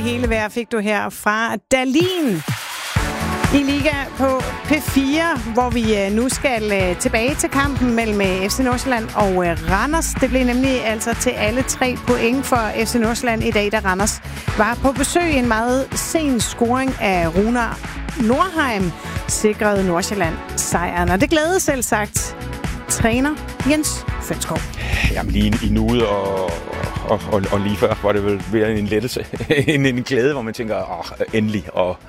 hele vejr fik du her fra Dalin i Liga på P4, hvor vi nu skal tilbage til kampen mellem FC Nordsjælland og Randers. Det blev nemlig altså til alle 3 point for FC Nordsjælland i dag, da Randers var på besøg. En meget sen scoring af Runar Nordheim sikrede Nordsjælland sejren, og det glædede selv sagt træner Jens Fønskov. Jamen lige i nuet og lige før var det vel ved en lettelse, en glæde, hvor man tænker, endelig,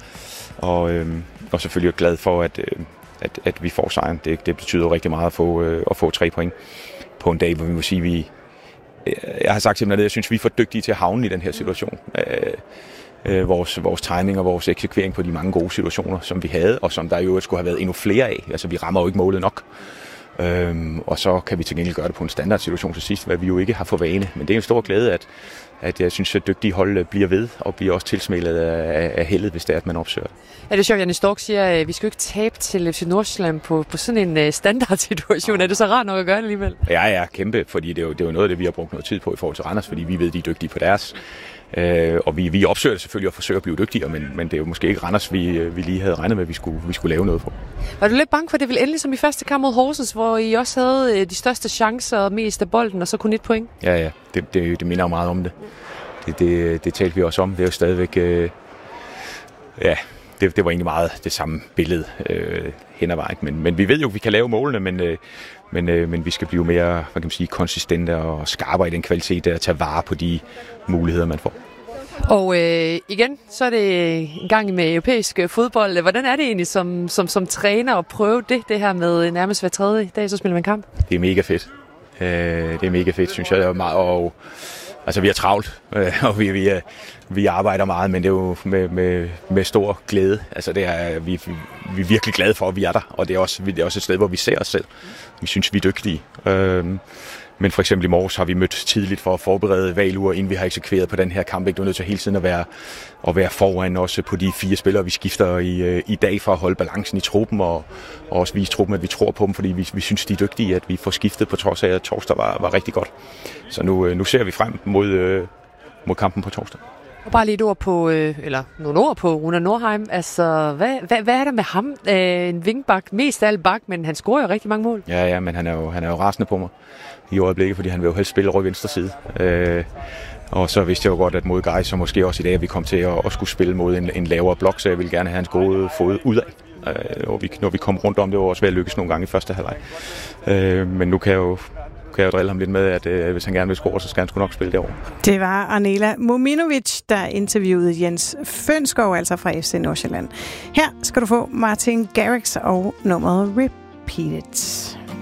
og selvfølgelig glad for, at vi får sejren. Det betyder jo rigtig meget at få 3 point på en dag, hvor vi må sige, jeg har sagt til dem, at jeg synes, vi er for dygtige til at havne i den her situation. Vores timing og vores eksekvering på de mange gode situationer, som vi havde, og som der jo skulle have været endnu flere af. Altså, vi rammer jo ikke målet nok. Og så kan vi til gengæld gøre det på en standardsituation til sidst, hvad vi jo ikke har for vane. Men det er en stor glæde, at jeg synes, at dygtige hold bliver ved, og bliver også tilsmælet af heldet, hvis det er, at man opsøger. Ja, det er sjovt, Janne Stork siger, at vi skal jo ikke tabe til FC Nordsjælland på sådan en standardsituation. Er det så rart nok at gøre det alligevel? Ja, kæmpe, fordi det er jo noget af det, vi har brugt noget tid på i forhold til Randers, fordi vi ved, de er dygtige på deres. Og vi opsøger det selvfølgelig og forsøger at blive dygtigere, men det er jo måske ikke Randers, vi lige havde regnet med, at vi skulle lave noget på. Var du lidt bange for, at det ville ende som i første kamp mod Horsens, hvor I også havde de største chancer og mest af bolden, og så kun 1 point? Ja, det minder jo meget om det. Det talte vi også om. Det er jo stadigvæk... Det var egentlig meget det samme billede hen ad vejen. Men vi ved jo, at vi kan lave målene, men vi skal blive mere, hvad kan man sige, konsistente og skarpere i den kvalitet, der at tage vare på de muligheder, man får. Og igen, så er det en gang med europæisk fodbold. Hvordan er det egentlig som træner at prøve det her med nærmest hver tredje dag, så spiller man kamp? Det er mega fedt. Det er mega fedt, synes jeg. Og altså, vi er travlt, og vi arbejder meget, men det er jo med stor glæde. Altså, vi er virkelig glade for, at vi er der, og det er også et sted, hvor vi ser os selv. Vi synes, vi er dygtige. Men for eksempel i morges har vi mødt tidligt for at forberede valguger, inden vi har eksekveret på den her kamp. Du er nødt til hele tiden at være foran også på de 4 spillere, vi skifter i dag for at holde balancen i truppen og også vise truppen, at vi tror på dem, fordi vi synes, de er dygtige, at vi får skiftet på trods af, at torsdag var rigtig godt. Så nu ser vi frem mod kampen på torsdag. Og bare lige et ord på, eller nogle ord på Runar Nordheim. Altså, hvad er der med ham? En vingbak, mest af alt bak, men han scorer jo rigtig mange mål. Ja, men han er jo rasende på mig i øjeblikket, fordi han vil jo helst spille over i venstre side. Og så vidste jeg jo godt, at mod Gais, så måske også i dag, at vi kom til at skulle spille mod en lavere blok, så jeg ville gerne have hans gode fod udad. Når vi kom rundt om det, var også ved at lykkes nogle gange i første halvleg. Men nu kan jeg jo drille ham lidt med, at hvis han gerne vil score, så skal han sgu nok spille derovre. Det var Arnela Mominovic, der interviewede Jens Fønskov, altså fra FC Nordsjælland. Her skal du få Martin Garrix og nummeret Repeat It.